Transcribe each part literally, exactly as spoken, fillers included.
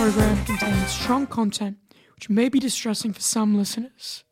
program contains strong content which may be distressing for some listeners.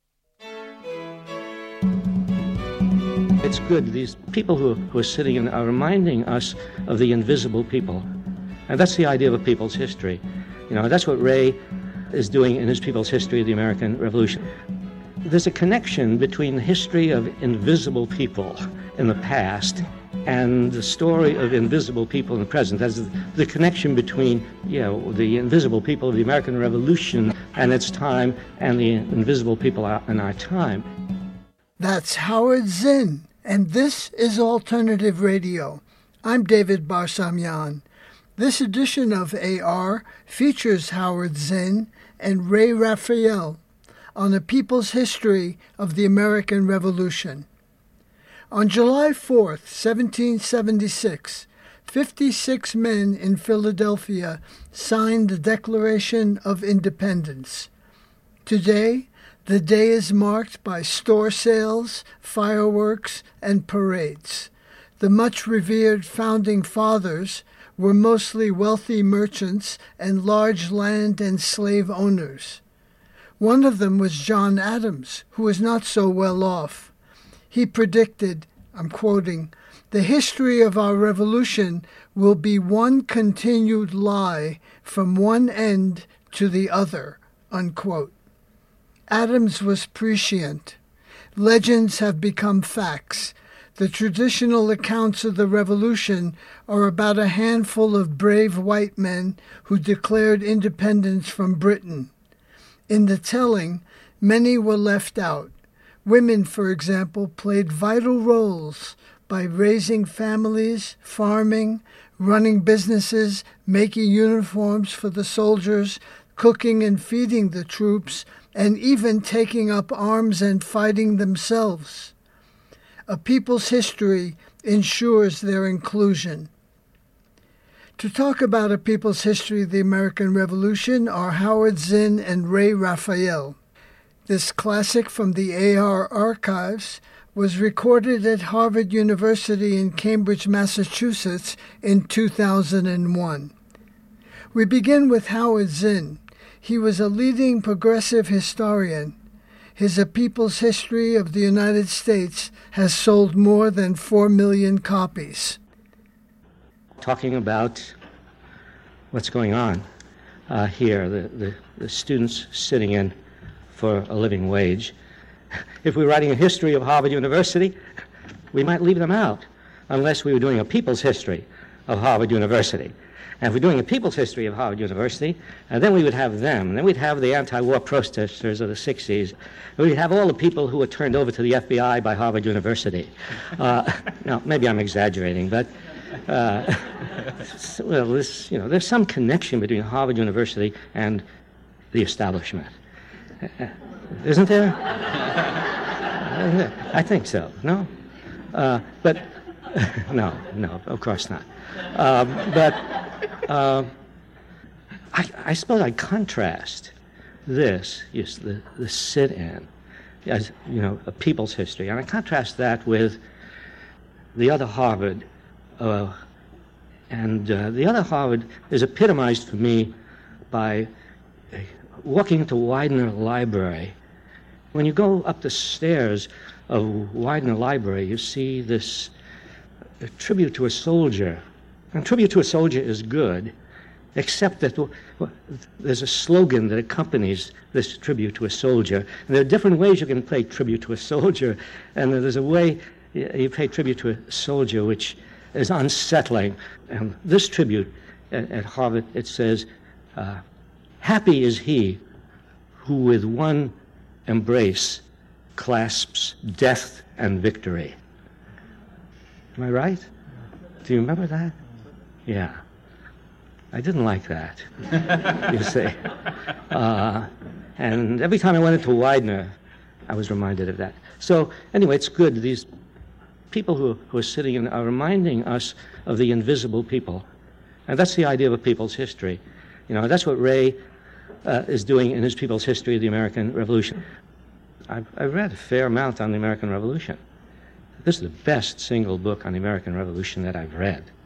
It's good. These people who, who are sitting in are reminding us of the invisible people. And that's the idea of a people's history. You know, that's what Ray is doing in his People's History of the American Revolution. There's a connection between the history of invisible people in the past and the story of invisible people in the present. That's the connection between, you know, the invisible people of the American Revolution and its time and the invisible people in our time. That's Howard Zinn, and this is Alternative Radio. I'm David Barsamian. This edition of A R features Howard Zinn and Ray Raphael on the people's history of the American Revolution. On July fourth, seventeen seventy-six, fifty-six men in Philadelphia signed the Declaration of Independence. Today, the day is marked by store sales, fireworks, and parades. The much-revered Founding Fathers were mostly wealthy merchants and large land and slave owners. One of them was John Adams, who was not so well off. He predicted, I'm quoting, "The history of our revolution will be one continued lie from one end to the other," unquote. Adams was prescient. Legends have become facts. The traditional accounts of the revolution are about a handful of brave white men who declared independence from Britain. In the telling, many were left out. Women, for example, played vital roles by raising families, farming, running businesses, making uniforms for the soldiers, cooking and feeding the troops, and even taking up arms and fighting themselves. A people's history ensures their inclusion. To talk about a people's history of the American Revolution are Howard Zinn and Ray Raphael. This classic from the A R archives was recorded at Harvard University in Cambridge, Massachusetts in two thousand one. We begin with Howard Zinn. He was a leading progressive historian. His A People's History of the United States has sold more than four million copies. Talking about what's going on uh, here, the, the, the students sitting in for a living wage. If we were writing a history of Harvard University, we might leave them out, unless we were doing a people's history of Harvard University. And if we're doing a people's history of Harvard University, and then we would have them. And then we'd have the anti-war protesters of the sixties. We'd have all the people who were turned over to the F B I by Harvard University. Uh, now, maybe I'm exaggerating, but uh, well, this, you know, there's some connection between Harvard University and the establishment. Uh, isn't there? I think so. No? Uh, but no, no, of course not. Uh, but uh, I, I suppose I contrast this, yes, the, the sit-in, as, you know, a people's history, and I contrast that with the other Harvard, uh, and uh, the other Harvard is epitomized for me by walking into Widener Library. When you go up the stairs of Widener Library, you see this a tribute to a soldier. And tribute to a soldier is good, except that well, there's a slogan that accompanies this tribute to a soldier. And there are different ways you can pay tribute to a soldier, and there's a way you pay tribute to a soldier which is unsettling. And this tribute at, at Harvard, it says, uh, "Happy is he who with one embrace clasps death and victory." Am I right? Do you remember that? Yeah. I didn't like that, you see. Uh, and every time I went into Widener, I was reminded of that. So anyway, it's good. These people who, who are sitting in are reminding us of the invisible people. And that's the idea of a people's history. You know, that's what Ray uh, is doing in his People's History of the American Revolution. I've, I've read a fair amount on the American Revolution. This is the best single book on the American Revolution that I've read.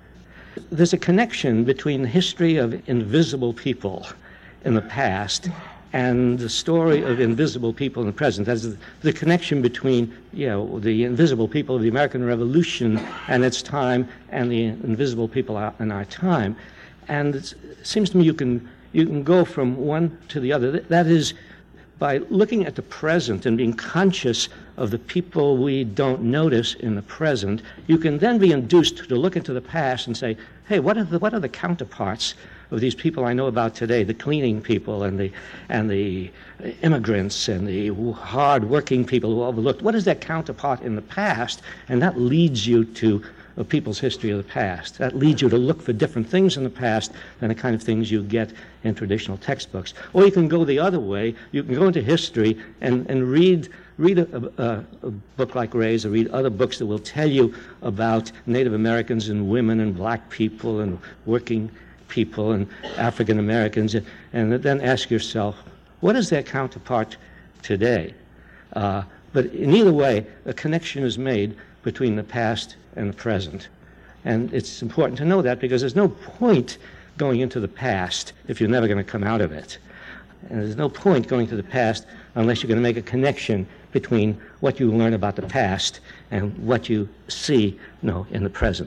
There's a connection between the history of invisible people in the past and the story of invisible people in the present. That's the, the connection between, you know, the invisible people of the American Revolution and its time and the invisible people in our time. And it seems to me you can you can go from one to the other. That is, by looking at the present and being conscious of the people we don't notice in the present, you can then be induced to look into the past and say, hey, what are the, what are the counterparts of these people I know about today, the cleaning people and the and the immigrants and the hard-working people who are overlooked? What is their counterpart in the past? And that leads you to a people's history of the past. That leads you to look for different things in the past than the kind of things you get in traditional textbooks. Or you can go the other way. You can go into history and, and read read a, a, a book like Ray's, or read other books that will tell you about Native Americans and women and black people and working people and African Americans, and then ask yourself, what is their counterpart today? Uh, but in either way, a connection is made between the past and the present. And it's important to know that, because there's no point going into the past if you're never going to come out of it. And there's no point going to the past unless you're going to make a connection between what you learn about the past and what you see, you know, in the present.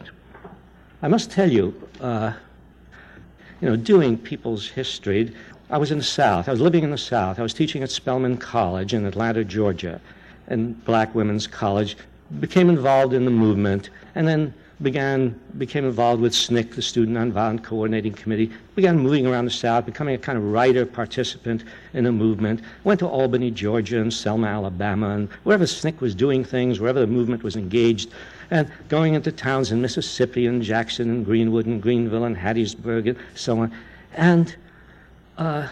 I must tell you, uh, you know, doing people's history, I was in the South. I was living in the South. I was teaching at Spelman College in Atlanta, Georgia, and Black Women's College. Became involved in the movement, and then began became involved with S N C C, the Student Nonviolent Coordinating Committee, began moving around the South, becoming a kind of writer participant in the movement, went to Albany, Georgia, and Selma, Alabama, and wherever S N C C was doing things, wherever the movement was engaged, and going into towns in Mississippi and Jackson and Greenwood and Greenville and Hattiesburg and so on. And, uh,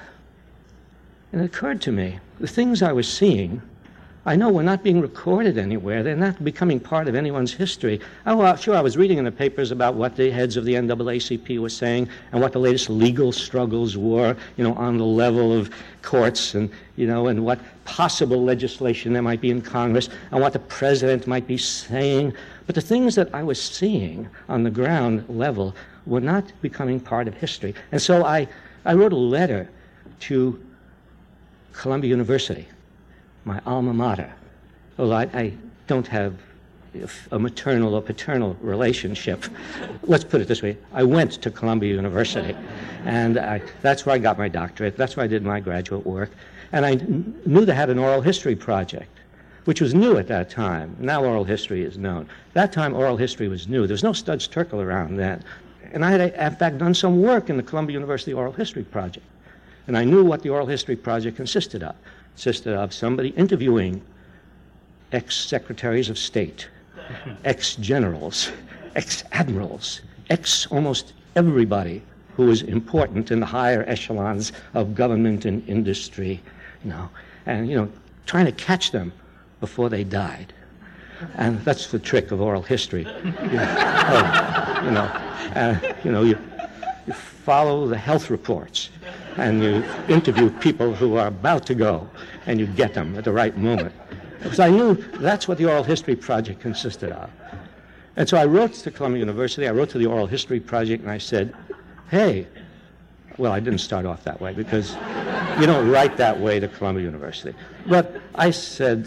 and it occurred to me, the things I was seeing, I know were not being recorded anywhere. They're not becoming part of anyone's history. Oh, well, sure, I was reading in the papers about what the heads of the N double A C P were saying and what the latest legal struggles were, you know, on the level of courts, and, you know, and what possible legislation there might be in Congress and what the president might be saying. But the things that I was seeing on the ground level were not becoming part of history. And so I, I wrote a letter to Columbia University, my alma mater. Although I, I don't have a maternal or paternal relationship. Let's put it this way. I went to Columbia University, and I, that's where I got my doctorate. That's where I did my graduate work. And I kn- knew they had an oral history project, which was new at that time. Now oral history is known. That time oral history was new. There was no Studs Terkel around then. And I had, in fact, done some work in the Columbia University Oral History Project. And I knew what the Oral History Project consisted of. Consisted of somebody interviewing ex-secretaries of state, ex-generals, ex-admirals, ex-almost everybody who was important in the higher echelons of government and industry, you know, and, you know, trying to catch them before they died. And that's the trick of oral history. You know, oh, you know, uh, you know, you, you follow the health reports, and you interview people who are about to go, and you get them at the right moment. Because I knew that's what the Oral History Project consisted of. And so I wrote to Columbia University, I wrote to the Oral History Project, and I said, hey, well, I didn't start off that way, because you don't write that way to Columbia University. But I said,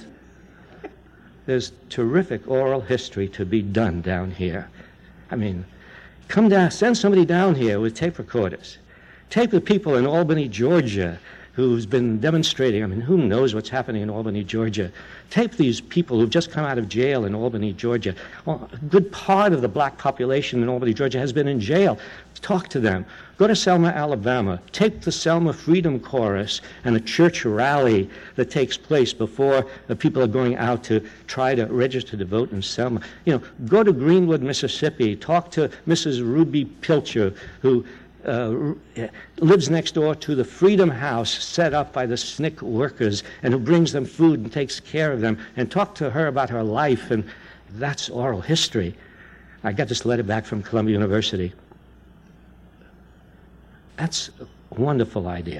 there's terrific oral history to be done down here. I mean, come down, send somebody down here with tape recorders. Tape the people in Albany, Georgia, who's been demonstrating. I mean, who knows what's happening in Albany, Georgia? Tape these people who've just come out of jail in Albany, Georgia. Well, a good part of the black population in Albany, Georgia has been in jail. Talk to them. Go to Selma, Alabama. Tape the Selma Freedom Chorus and the church rally that takes place before the people are going out to try to register to vote in Selma. You know, go to Greenwood, Mississippi. Talk to Missus Ruby Pilcher, who Uh, lives next door to the Freedom House set up by the S N C C workers, and who brings them food and takes care of them, and talk to her about her life. And that's oral history. I got this letter back from Columbia University. That's a wonderful idea.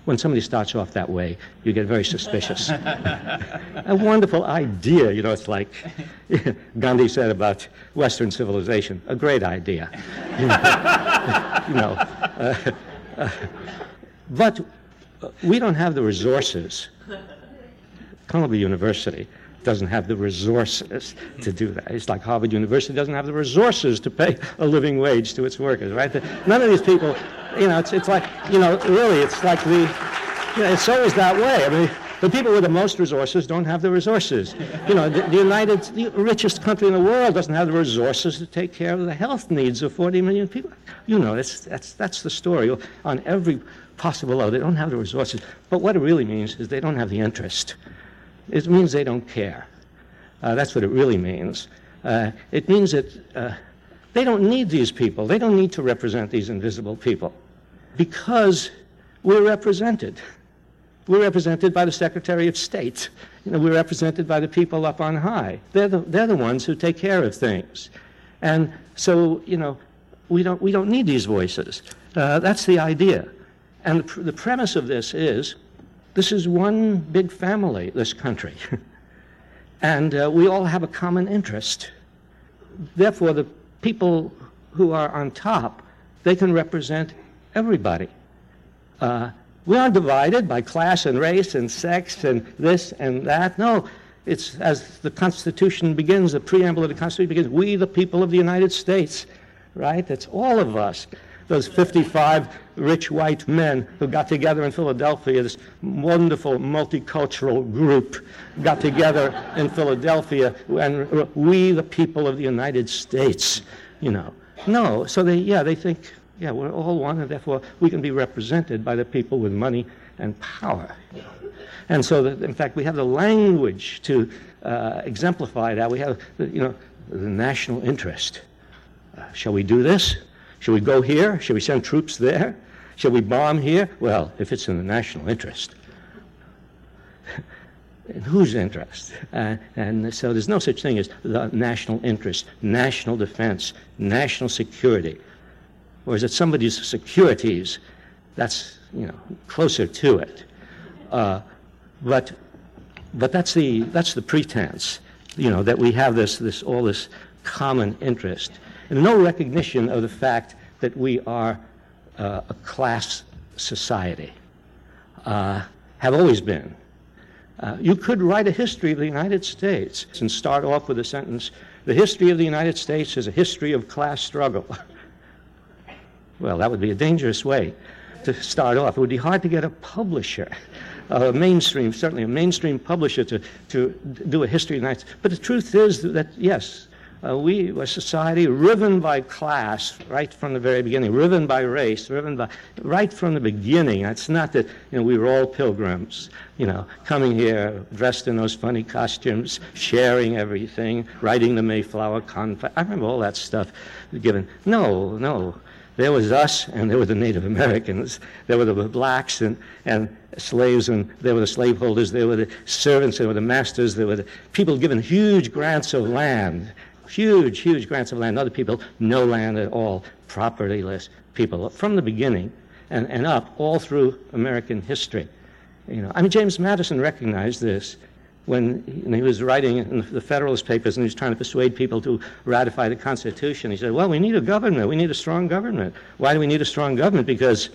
when somebody starts off that way, you get very suspicious. A wonderful idea, you know, it's like Gandhi said about Western civilization, a great idea. You know, you know uh, uh, but we don't have the resources. Columbia University doesn't have the resources to do that. It's like Harvard University doesn't have the resources to pay a living wage to its workers, right? None of these people, you know, it's, it's like, you know, really, it's like the, you know, it's always that way. I mean, the people with the most resources don't have the resources. You know, the, the United, the richest country in the world doesn't have the resources to take care of the health needs of forty million people. You know, that's, that's, that's the story on every possible level. They don't have the resources. But what it really means is they don't have the interest. It means they don't care. Uh, that's what it really means. Uh, it means that uh, they don't need these people. They don't need to represent these invisible people because we're represented. We're represented by the Secretary of State. You know, we're represented by the people up on high. They're the, they're the ones who take care of things. And so, you know, we don't, we don't need these voices. Uh, that's the idea. And the, pr- the premise of this is this is one big family, this country. And uh, we all have a common interest. Therefore, the people who are on top, they can represent everybody. Uh, we aren't divided by class and race and sex and this and that. No, it's as the Constitution begins, the preamble of the Constitution begins, we the people of the United States, right? It's all of us. Those fifty-five rich white men who got together in Philadelphia, this wonderful multicultural group got together in Philadelphia, and we, the people of the United States, you know. No, so they, yeah, they think, yeah, we're all one, and therefore we can be represented by the people with money and power. And so, that, in fact, we have the language to uh, exemplify that. We have, you know, the national interest. Uh, shall we do this? Should we go here? Should we send troops there? Should we bomb here? Well, if it's in the national interest. In whose interest? Uh, and so there's no such thing as the national interest, national defense, national security. Or is it somebody's securities? That's, you know, closer to it. Uh, but but that's the that's the pretense, you know, that we have this this all this common interest. And no recognition of the fact that we are uh, a class society, uh, have always been. Uh, you could write a history of the United States and start off with a sentence, the history of the United States is a history of class struggle. Well, that would be a dangerous way to start off. It would be hard to get a publisher, a mainstream, certainly a mainstream publisher to, to do a history of the United States. But the truth is that, yes, Uh, we were a society riven by class right from the very beginning, riven by race, riven by, right from the beginning. It's not that, you know, we were all pilgrims, you know, coming here dressed in those funny costumes, sharing everything, riding the Mayflower Compact. I remember all that stuff given. No, no. There was us, and there were the Native Americans. There were the blacks and, and slaves, and there were the slaveholders. There were the servants. There were the masters. There were the people given huge grants of land. Huge, huge grants of land. Other people, no land at all, propertyless people from the beginning and, and up all through American history. You know, I mean, James Madison recognized this when he, when he was writing in the Federalist Papers and he was trying to persuade people to ratify the Constitution. He said, well, we need a government. We need a strong government. Why do we need a strong government? Because,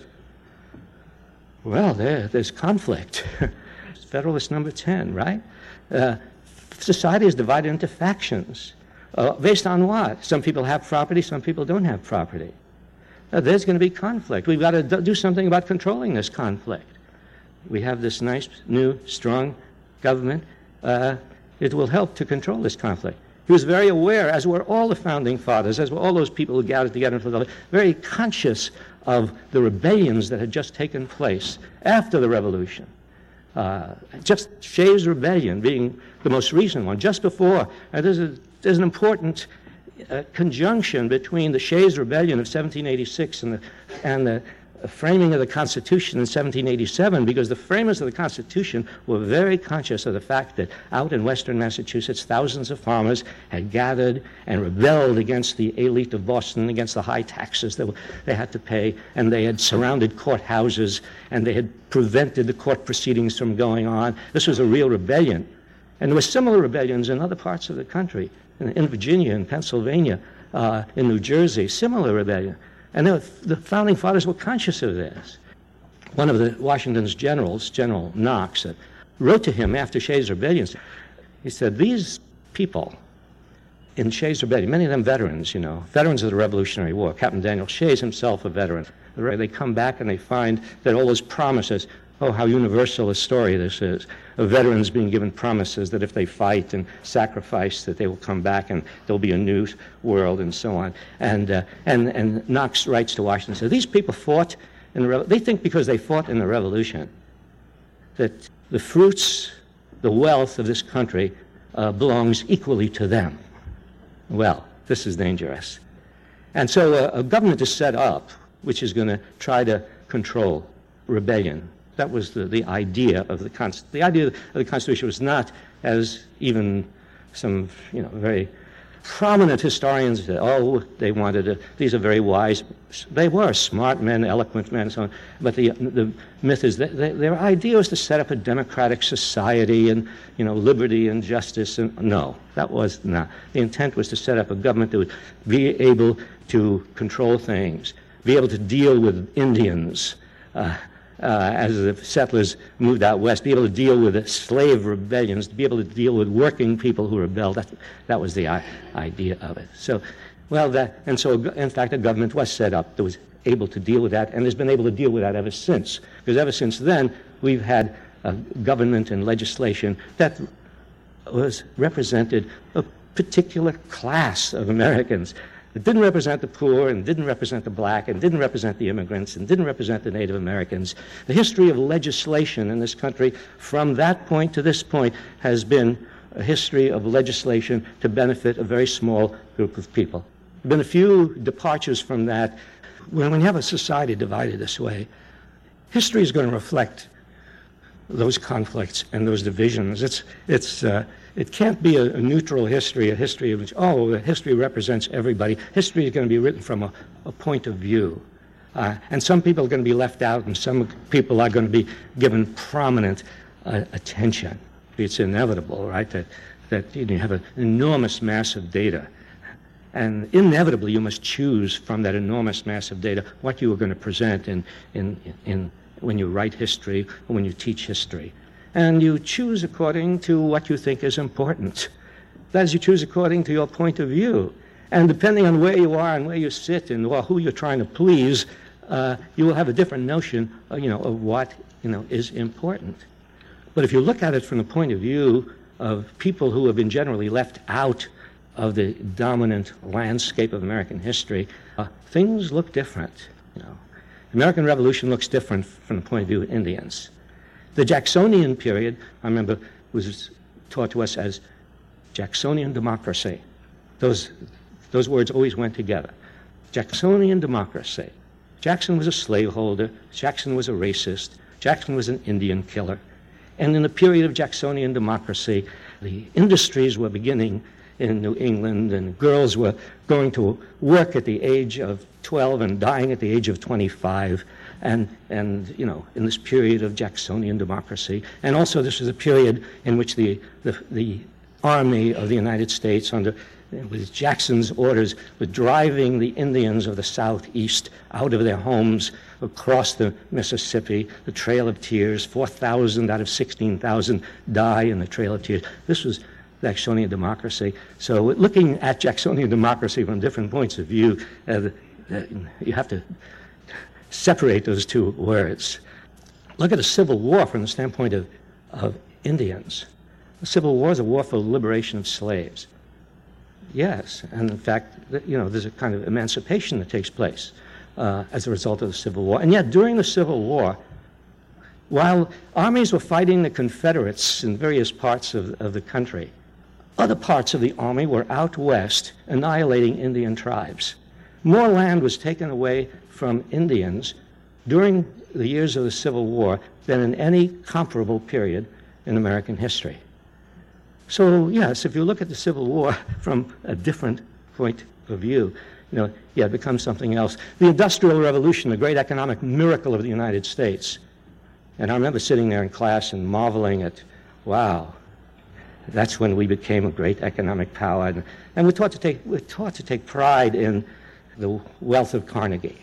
well, there, there's conflict. Federalist number ten, right? Uh, society is divided into factions. Uh, based on what? Some people have property, some people don't have property. Uh, there's going to be conflict. We've got to d- do something about controlling this conflict. We have this nice, new, strong government. Uh, it will help to control this conflict. He was very aware, as were all the founding fathers, as were all those people who gathered together in Philadelphia, very conscious of the rebellions that had just taken place after the Revolution. Uh, just Shays' Rebellion being the most recent one, just before. Uh, there's, a, there's an important uh, conjunction between the Shays' Rebellion of seventeen eighty-six and the, and the framing of the Constitution in seventeen eighty-seven, because the framers of the Constitution were very conscious of the fact that out in western Massachusetts, thousands of farmers had gathered and rebelled against the elite of Boston, against the high taxes that they had to pay, and they had surrounded courthouses, and they had prevented the court proceedings from going on. This was a real rebellion. And there were similar rebellions in other parts of the country, in, in Virginia, in Pennsylvania, uh, in New Jersey, similar rebellion. And were, the Founding Fathers were conscious of this. One of the Washington's generals, General Knox, uh, wrote to him after Shays' Rebellion. He said, these people in Shays' Rebellion, many of them veterans, you know, veterans of the Revolutionary War. Captain Daniel Shays himself a veteran. They come back and they find that all those promises, oh, how universal a story this is, of veterans being given promises that if they fight and sacrifice, that they will come back and there'll be a new world and so on. And uh, and and Knox writes to Washington, says, these people fought in the Revolution. They think because they fought in the Revolution that the fruits, the wealth of this country uh, belongs equally to them. Well, this is dangerous. And so uh, a government is set up which is going to try to control rebellion. That was the, the idea of the Constitution. The idea of the Constitution was not, as even some, you know, very prominent historians said, oh, they wanted to, these are very wise. They were smart men, eloquent men, and so on. But the the myth is that they, their idea was to set up a democratic society and, you know, liberty and justice. And no, that was not. The intent was to set up a government that would be able to control things, be able to deal with Indians, uh, Uh, as the settlers moved out west, be able to deal with the slave rebellions, to be able to deal with working people who rebelled. That, that was the I- idea of it. So, well, that, and so, in fact, a government was set up that was able to deal with that, and has been able to deal with that ever since. Because ever since then, we've had a government and legislation that was represented a particular class of Americans. It didn't represent the poor, and didn't represent the black, and didn't represent the immigrants, and didn't represent the Native Americans. The history of legislation in this country from that point to this point has been a history of legislation to benefit a very small group of people. There have been a few departures from that. When, when you have a society divided this way, history is going to reflect those conflicts and those divisions. It's, it's, uh, it can't be a, a neutral history, a history of which, oh, the history represents everybody. History is going to be written from a, a point of view. Uh, and some people are going to be left out, and some people are going to be given prominent uh, attention. It's inevitable, right, that, that you know, you have an enormous mass of data. And inevitably, you must choose from that enormous mass of data what you are going to present in, in, in when you write history or when you teach history. And you choose according to what you think is important. That is, you choose according to your point of view. And depending on where you are and where you sit and who you're trying to please, uh, you will have a different notion, uh, you know, of what, you know, is important. But if you look at it from the point of view of people who have been generally left out of the dominant landscape of American history, uh, things look different. You know, the American Revolution looks different from the point of view of Indians. The Jacksonian period, I remember, was taught to us as Jacksonian democracy. Those, those words always went together. Jacksonian democracy. Jackson was a slaveholder. Jackson was a racist. Jackson was an Indian killer. And in the period of Jacksonian democracy, the industries were beginning in New England, and girls were going to work at the age of twelve and dying at the age of twenty-five. And, and you know, in this period of Jacksonian democracy. And also this was a period in which the, the, the Army of the United States, under with Jackson's orders, was driving the Indians of the Southeast out of their homes across the Mississippi, the Trail of Tears. four thousand out of sixteen thousand die in the Trail of Tears. This was Jacksonian democracy. So looking at Jacksonian democracy from different points of view, uh, you have to separate those two words. Look at a civil war from the standpoint of, of Indians. The Civil War is a war for the liberation of slaves. Yes, and in fact, you know, there's a kind of emancipation that takes place uh, as a result of the Civil War. And yet, during the Civil War, while armies were fighting the Confederates in various parts of, of the country, other parts of the army were out west annihilating Indian tribes. More land was taken away from Indians during the years of the Civil War than in any comparable period in American history. So, yes, if you look at the Civil War from a different point of view, you know, yeah, it becomes something else. The Industrial Revolution, the great economic miracle of the United States. And I remember sitting there in class and marveling at, wow, that's when we became a great economic power. And, and we're taught to take, we're taught to take pride in the wealth of Carnegie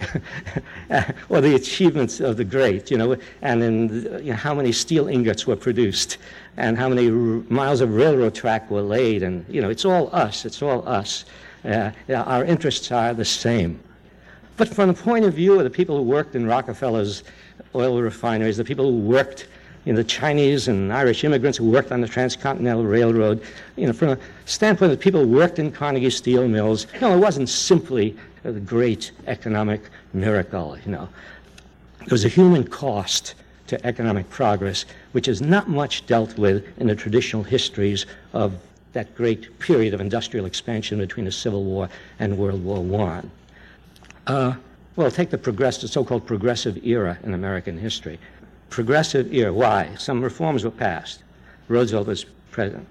or the achievements of the great, you know, and in you know, how many steel ingots were produced and how many r- miles of railroad track were laid. And, you know, it's all us. It's all us. Uh, our interests are the same. But from the point of view of the people who worked in Rockefeller's oil refineries, the people who worked in the Chinese and Irish immigrants who worked on the Transcontinental Railroad, you know, from a standpoint of the people who worked in Carnegie steel mills, no, it wasn't simply a great economic miracle, you know. There was a human cost to economic progress, which is not much dealt with in the traditional histories of that great period of industrial expansion between the Civil War and World War One. Uh, well, take the progressive, so-called progressive era in American history. Progressive era, why? Some reforms were passed. Roosevelt was president.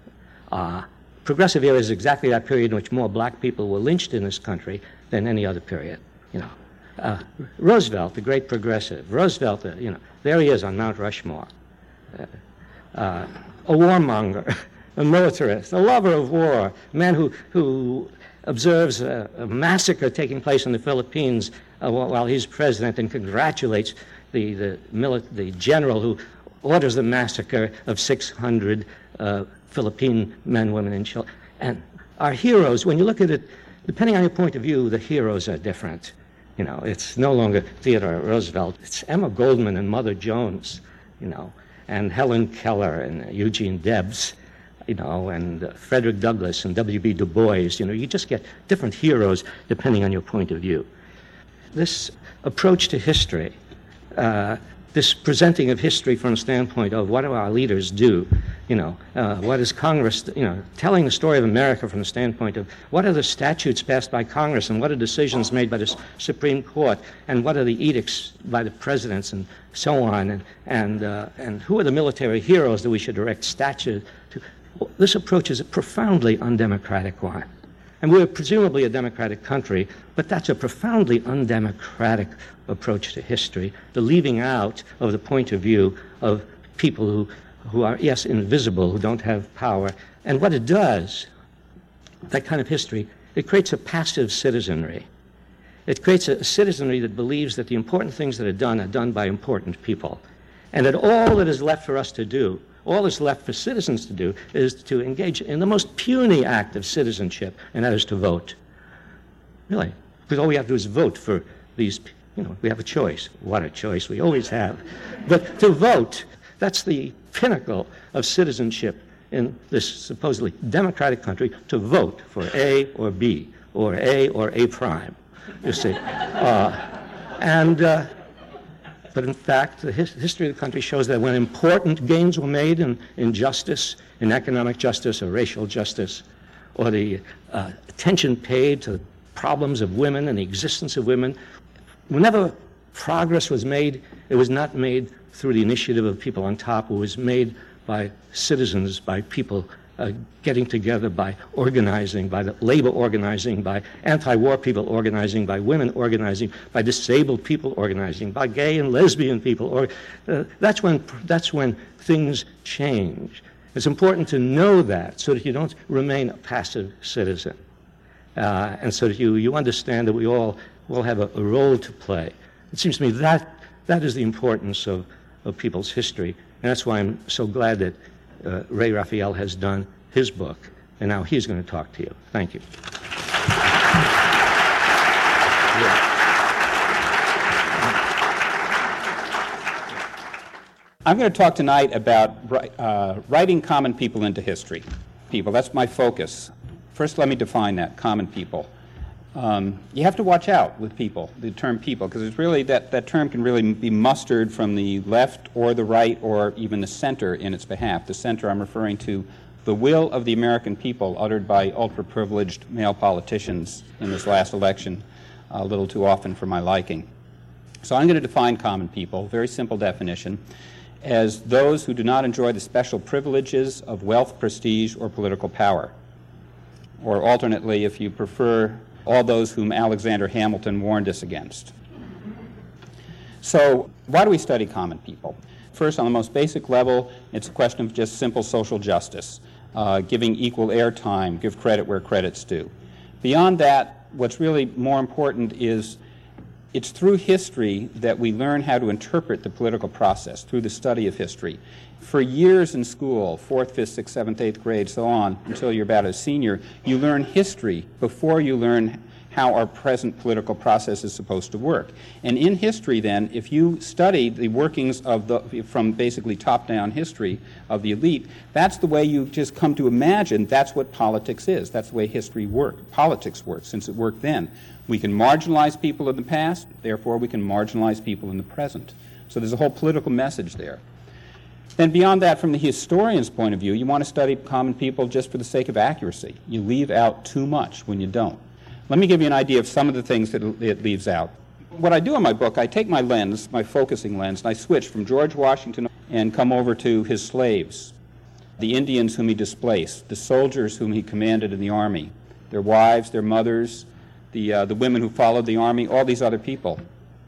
Uh, progressive era is exactly that period in which more black people were lynched in this country than any other period, you know. Uh, Roosevelt, the great progressive. Roosevelt, uh, you know, there he is on Mount Rushmore. Uh, uh, a warmonger, a militarist, a lover of war, a man who, who observes a, a massacre taking place in the Philippines uh, while he's president and congratulates the, the, mili- the general who orders the massacre of six hundred uh, Philippine men, women, and children. And our heroes, when you look at it, depending on your point of view, the heroes are different. You know, it's no longer Theodore Roosevelt. It's Emma Goldman and Mother Jones, you know, and Helen Keller and Eugene Debs, you know, and uh, Frederick Douglass and W B Du Bois. You know, you just get different heroes depending on your point of view. This approach to history, uh, this presenting of history from a standpoint of what do our leaders do, you know, uh, what is Congress, you know, telling the story of America from the standpoint of what are the statutes passed by Congress and what are decisions made by the Supreme Court and what are the edicts by the presidents and so on, and and, uh, and who are the military heroes that we should direct statues to. Well, this approach is a profoundly undemocratic one. And we're presumably a democratic country, but that's a profoundly undemocratic approach to history, the leaving out of the point of view of people who, who are, yes, invisible, who don't have power. And what it does, that kind of history, it creates a passive citizenry. It creates a citizenry that believes that the important things that are done are done by important people, and that all that is left for us to do, all that's left for citizens to do, is to engage in the most puny act of citizenship, and that is to vote. Really. Because all we have to do is vote for these, you know, we have a choice. What a choice we always have. But to vote, that's the pinnacle of citizenship in this supposedly democratic country, to vote for A or B, or A or A prime, you see. Uh, and... Uh, But in fact, the his- history of the country shows that when important gains were made in, in justice, in economic justice or racial justice, or the uh, attention paid to the problems of women and the existence of women, whenever progress was made, it was not made through the initiative of people on top. It was made by citizens, by people uh, getting together, by organizing, by the labor organizing, by anti-war people organizing, by women organizing, by disabled people organizing, by gay and lesbian people. Or, uh, that's when that's when things change. It's important to know that so that you don't remain a passive citizen, uh, and so that you, you understand that we all will have a, a role to play. It seems to me that that is the importance of, of people's history, and that's why I'm so glad that Uh, Ray Raphael has done his book, and now he's going to talk to you. Thank you. I'm going to talk tonight about uh, writing common people into history. People, that's my focus. First, let me define that, common people. Um, you have to watch out with people, the term people, because it's really that, that term can really be mustered from the left or the right or even the center in its behalf. The center, I'm referring to the will of the American people uttered by ultra-privileged male politicians in this last election, a little too often for my liking. So I'm going to define common people, very simple definition, as those who do not enjoy the special privileges of wealth, prestige, or political power. Or alternately, if you prefer, all those whom Alexander Hamilton warned us against. So why do we study common people? First, on the most basic level, it's a question of just simple social justice, uh, giving equal airtime, give credit where credit's due. Beyond that, what's really more important is it's through history that we learn how to interpret the political process, through the study of history. For years in school, fourth, fifth, sixth, seventh, eighth grade, so on, until you're about a senior, you learn history before you learn how our present political process is supposed to work. And in history, then, if you study the workings of the, from basically top-down history of the elite, that's the way you just come to imagine that's what politics is. That's the way history worked, politics worked, since it worked then. We can marginalize people in the past, therefore we can marginalize people in the present. So there's a whole political message there. Then beyond that, from the historian's point of view, you want to study common people just for the sake of accuracy. You leave out too much when you don't. Let me give you an idea of some of the things that it leaves out. What I do in my book, I take my lens, my focusing lens, and I switch from George Washington and come over to his slaves, the Indians whom he displaced, the soldiers whom he commanded in the army, their wives, their mothers, the, uh, the women who followed the army, all these other people.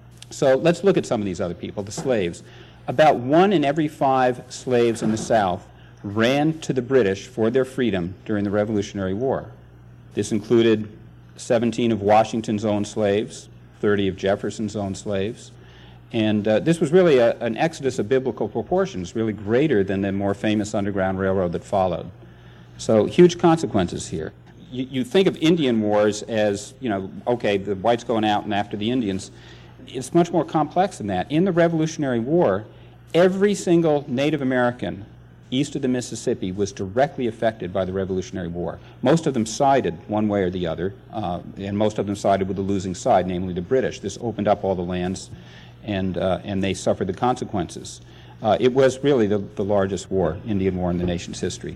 So let's look at some of these other people, the slaves. About one in every five slaves in the South ran to the British for their freedom during the Revolutionary War. This included seventeen of Washington's own slaves, thirty of Jefferson's own slaves. And uh, this was really a, an exodus of biblical proportions, really greater than the more famous Underground Railroad that followed. So huge consequences here. You, you think of Indian wars as, you know, okay, the whites going out and after the Indians. It's much more complex than that. In the Revolutionary War, every single Native American east of the Mississippi was directly affected by the Revolutionary War. Most of them sided one way or the other, uh, and most of them sided with the losing side, namely the British. This opened up all the lands, and, uh, and they suffered the consequences. Uh, it was really the, the largest war, Indian War in the nation's history.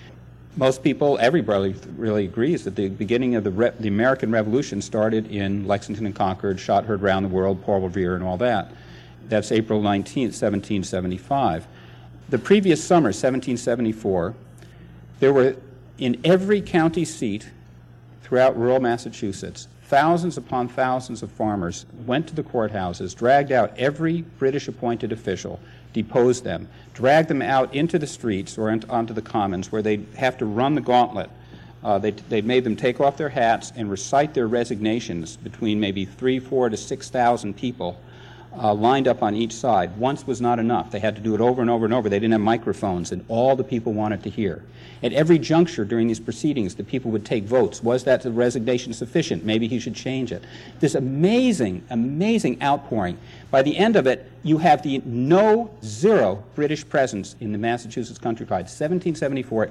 Most people, everybody really agrees that the beginning of the, Re- the American Revolution started in Lexington and Concord, shot heard round the world, Paul Revere and all that. That's April nineteenth, seventeen seventy-five. The previous summer, seventeen seventy-four, there were in every county seat throughout rural Massachusetts, thousands upon thousands of farmers went to the courthouses, dragged out every British appointed official, deposed them, dragged them out into the streets or into, onto the commons where they'd have to run the gauntlet. Uh, they, they made them take off their hats and recite their resignations between maybe three, four to six thousand people uh, lined up on each side. Once was not enough. They had to do it over and over and over. They didn't have microphones, and all the people wanted to hear. At every juncture during these proceedings, the people would take votes. Was that the resignation sufficient? Maybe he should change it. This amazing, amazing outpouring. By the end of it, you have the no, zero British presence in the Massachusetts countryside. seventeen seventy-four.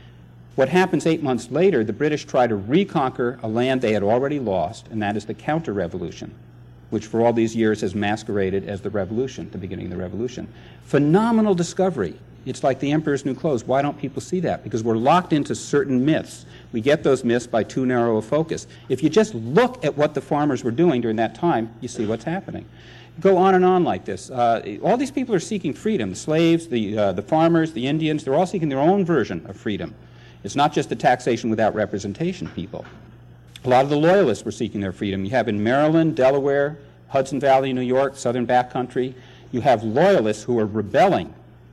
What happens eight months later, the British try to reconquer a land they had already lost, and that is the counter-revolution, which for all these years has masqueraded as the revolution, the beginning of the revolution. Phenomenal discovery. It's like the emperor's new clothes. Why don't people see that? Because we're locked into certain myths. We get those myths by too narrow a focus. If you just look at what the farmers were doing during that time, you see what's happening. Go on and on like this. Uh, all these people are seeking freedom. The slaves, the, uh, the farmers, the Indians, they're all seeking their own version of freedom. It's not just the taxation without representation people. A lot of the loyalists were seeking their freedom. You have in Maryland, Delaware, Hudson Valley, New York, southern backcountry, you have loyalists who are rebelling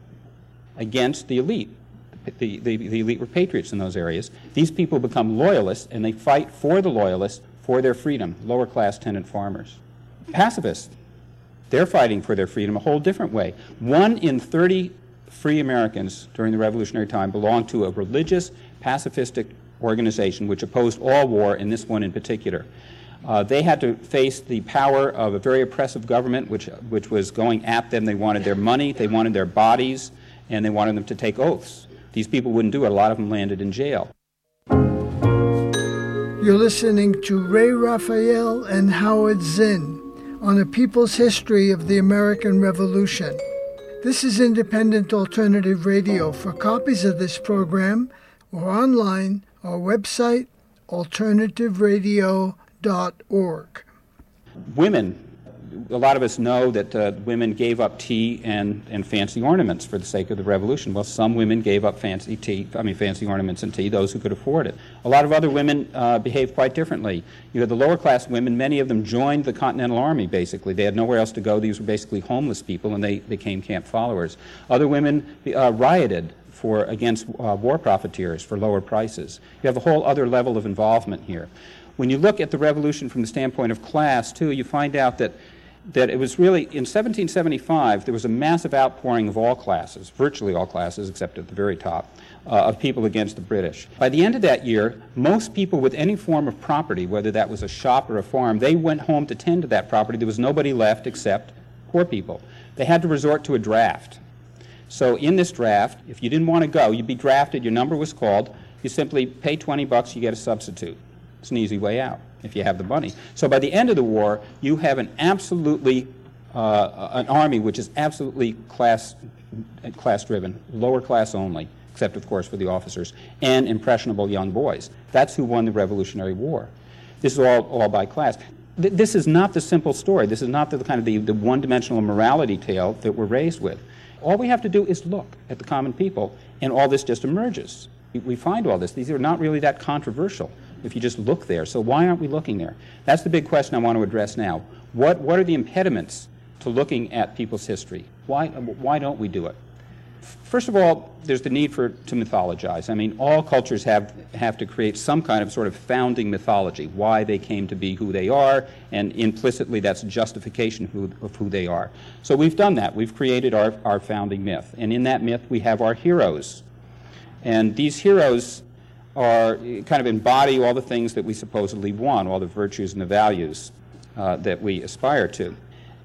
against the elite. The, the, the elite were patriots in those areas. These people become loyalists, and they fight for the loyalists for their freedom, lower-class tenant farmers. Pacifists, they're fighting for their freedom a whole different way. One in thirty free Americans during the Revolutionary time belonged to a religious, pacifistic organization which opposed all war, and this one in particular. Uh, they had to face the power of a very oppressive government which, which was going at them. They wanted their money, they wanted their bodies, and they wanted them to take oaths. These people wouldn't do it. A lot of them landed in jail. You're listening to Ray Raphael and Howard Zinn on a people's history of the American Revolution. This is Independent Alternative Radio. For copies of this program or online, our website, alternative radio dot org. Women a lot of us know that uh, women gave up tea and, and fancy ornaments for the sake of the revolution. Well, some women gave up fancy tea, I mean fancy ornaments and tea, those who could afford it. A lot of other women uh, behaved quite differently. You know, the lower class women, many of them joined the Continental Army, basically. They had nowhere else to go. These were basically homeless people, and they became camp followers. Other women uh, rioted for against uh, war profiteers for lower prices. You have a whole other level of involvement here. When you look at the revolution from the standpoint of class, too, you find out that that it was really, in seventeen seventy-five, there was a massive outpouring of all classes, virtually all classes, except at the very top, uh, of people against the British. By the end of that year, most people with any form of property, whether that was a shop or a farm, they went home to tend to that property. There was nobody left except poor people. They had to resort to a draft. So in this draft, if you didn't want to go, you'd be drafted, your number was called, you simply pay twenty bucks, you get a substitute. It's an easy way out if you have the money. So by the end of the war, you have an absolutely, uh, an army which is absolutely class, class-driven, lower class only, except of course for the officers, and impressionable young boys. That's who won the Revolutionary War. This is all, all by class. Th- this is not the simple story. This is not the kind of the, the one-dimensional morality tale that we're raised with. All we have to do is look at the common people, and all this just emerges. We, we find all this. These are not really that controversial if you just look there. So why aren't we looking there? That's the big question I want to address now. What, what are the impediments to looking at people's history? Why, why don't we do it? First of all, there's the need for to mythologize. I mean, all cultures have, have to create some kind of sort of founding mythology, why they came to be who they are, and implicitly that's a justification who, of who they are. So we've done that. We've created our, our founding myth. And in that myth, we have our heroes. And these heroes are kind of embody all the things that we supposedly want, all the virtues and the values uh, that we aspire to.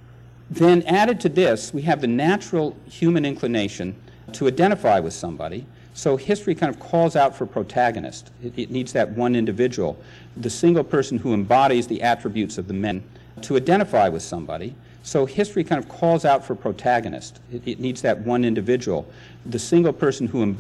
Then added to this, we have the natural human inclination to identify with somebody. So history kind of calls out for protagonist. It, it needs that one individual, the single person who embodies the attributes of the men, to identify with somebody. So history kind of calls out for protagonist. It, it needs that one individual, the single person who embodies